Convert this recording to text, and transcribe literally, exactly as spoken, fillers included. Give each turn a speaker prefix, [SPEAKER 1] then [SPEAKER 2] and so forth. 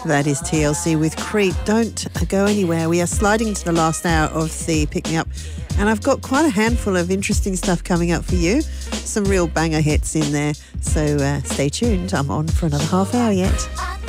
[SPEAKER 1] That is T L C with Creep. Don't go anywhere. We are sliding to the last hour of the Pick Me Up, and I've got quite a handful of interesting stuff coming up for you. Some real banger hits in there. So uh, stay tuned. I'm on for another half hour yet.